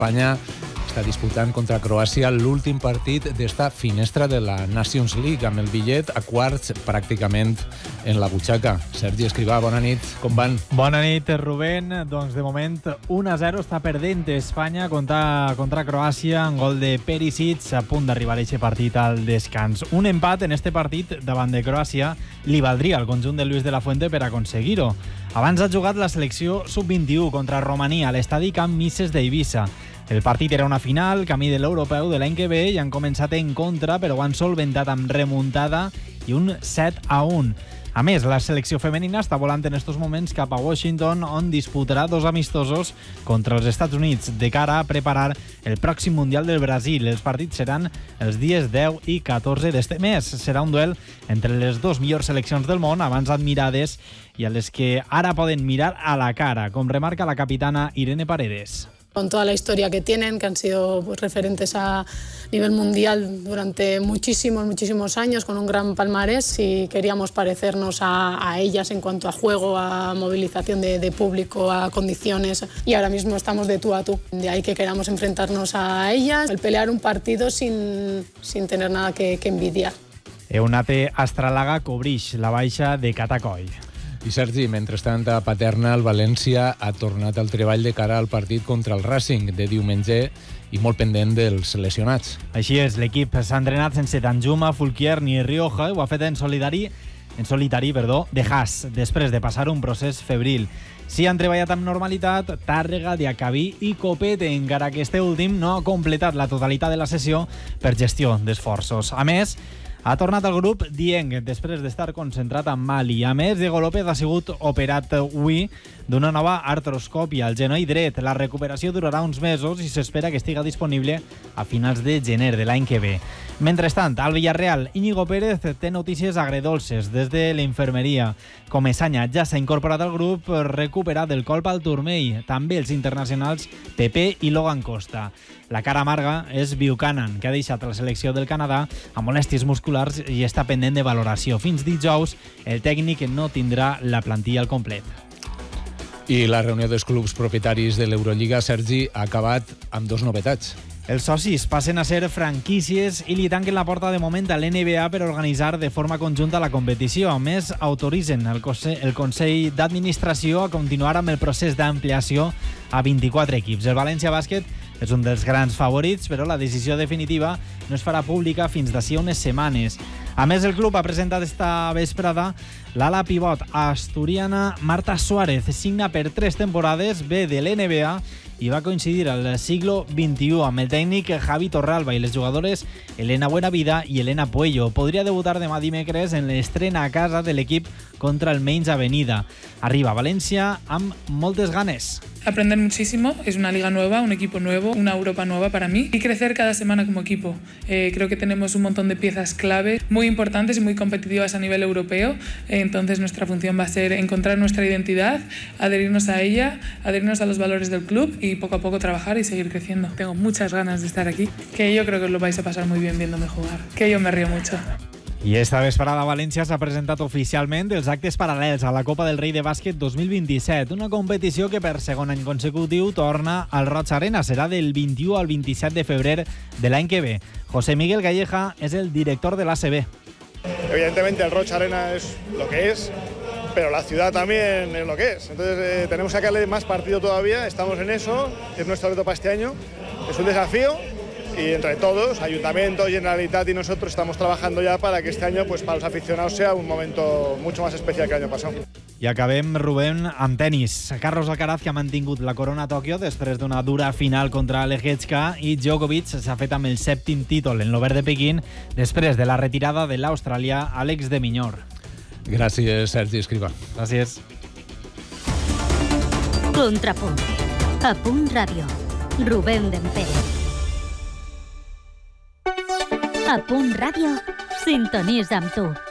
Espanya està disputant contra Croàcia l'últim partit d'esta finestra de la Nations League, amb el bitllet a quarts pràcticament en la butxaca. Sergi Escrivà, bona nit, com van? Bona nit, Rubén. Doncs de moment 1-0 està perdent Espanya contra Croàcia en gol de Perisic, a punt d'arribar a aquest partit al descans. Un empat en este partit davant de Croàcia li valdria al conjunt de Luis de la Fuente per aconseguir-ho. Abans ha jugat la selecció sub-21 contra Romania a l'estadi Camp Mises d'Eivissa. El partit era una final, camí de l'europeu de l'any que ve, i han començat en contra, però ho han solventat amb remuntada i un 7-1. A més, la selecció femenina està volant en estos moments cap a Washington, on disputarà 2 amistosos contra els Estats Units de cara a preparar el pròxim Mundial del Brasil. Els partits seran els dies 10 i 14 d'este mes. Serà un duel entre les 2 millors seleccions del món, abans admirades, i a les que ara poden mirar a la cara, com remarca la capitana Irene Paredes. Con toda la historia que tienen, que han sido referentes a nivel mundial durante muchísimos años, con un gran palmarés, y queríamos parecernos a ellas en cuanto a juego, a movilización de público, a condiciones, y ahora mismo estamos de tú a tú. De ahí que queramos enfrentarnos a ellas, el pelear un partido sin tener nada que envidiar. Eunate Astralaga cobrix la baixa de Catacoll. I Sergi, mentrestant a Paterna, el València ha tornat al treball de cara al partit contra el Racing de diumenge i molt pendent dels lesionats. Així és, l'equip s'ha entrenat sense Danjuma, Fulquier ni Rioja, i ho ha fet en solitari de Haas, després de passar un procés febril. Sí, han treballat amb normalitat Tàrrega, Diacabí i Copete, encara que este últim no ha completat la totalitat de la sessió per gestió d'esforços. A més, ha tornat al grup Dieng, després d'estar concentrat amb Mali. A més, Diego López ha sigut operat avui d'una nova artroscòpia al genoll dret. La recuperació durarà uns mesos i s'espera que estiga disponible a finals de gener de l'any que ve. Mentrestant, al Villarreal, Íñigo Pérez té notícies agredolces des de l'infermeria. Comesaña ja s'ha incorporat al grup recuperat del colp al turmell. També els internacionals Pepe i Logan Costa. La cara amarga és Buchanan, que ha deixat la selecció del Canadà amb molèsties musculars i està pendent de valoració. Fins dijous, el tècnic no tindrà la plantilla al complet. I la reunió dels clubs propietaris de l'Eurolliga, Sergi, ha acabat amb 2 novetats. Els socis passen a ser franquícies i li tanquen la porta de moment a l'NBA per organitzar de forma conjunta la competició. A més, autoritzen el Consell d'Administració a continuar amb el procés d'ampliació a 24 equips. El València Bàsquet és un dels grans favorits, però la decisió definitiva no es farà pública fins d'ací unes setmanes. A més, el club ha presentat esta vesprada l'ala pivot asturiana Marta Suárez. Signa per 3 temporades, ve de l'NBA i va coincidir al siglo XXI amb el tècnic Javi Torralba i les jugadores Elena Buenavida i Elena Puello. Podria debutar demà dimecres en l'estrena a casa de l'equip contra el Mainz Avenida. Arriba a València amb moltes ganes. Aprender muchísimo, es una liga nueva, un equipo nuevo, una Europa nueva para mí y crecer cada semana como equipo. Creo que tenemos un montón de piezas clave muy importantes y muy competitivas a nivel europeo, entonces nuestra función va a ser encontrar nuestra identidad, adherirnos a ella, adherirnos a los valores del club y poco a poco trabajar y seguir creciendo. Tengo muchas ganas de estar aquí, que yo creo que os lo vais a pasar muy bien viéndome jugar, que yo me río mucho. I esta vesprada a València s'ha presentat oficialment els actes paral·lels a la Copa del Rei de Bàsquet 2027, una competició que per segon any consecutiu torna al Roig Arena. Serà del 21 al 27 de febrer de l'any que ve. José Miguel Galleja és el director de l'ACB. Evidentemente el Roig Arena es lo que es, pero la ciudad también es lo que es. Entonces tenemos que sacarle más partido todavía, estamos en eso, es nuestro reto para este año, es un desafío. Y entre todos, Ayuntamiento, Generalitat y nosotros estamos trabajando ya para que este año, pues para los aficionados, sea un momento mucho más especial que el año pasado. I acabem, Rubén, amb tenis. Carlos Alcaraz, que ha mantingut la corona a Tòquio després d'una dura final contra Legechka, i Djokovic s'ha fet amb el 7è títol en l'Obert de Pequín després de la retirada de l'australià Àlex de Minaur. Gràcies, Sergi Escrivà. Gràcies. Contrapunt. A Punt Ràdio. Rubén Dempérez. A Punt Ràdio, sintonitza amb tu.